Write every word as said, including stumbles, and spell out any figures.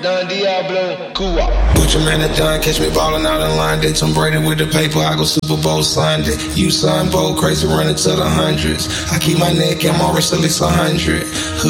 Don Diablo, Cuba. Put your man at done, catch me ballin' out in line. They Tom Brady with the paper, I go Super Bowl Sunday. You son bold, crazy running to the hundreds. I keep my neck and my wrist at least a hundred.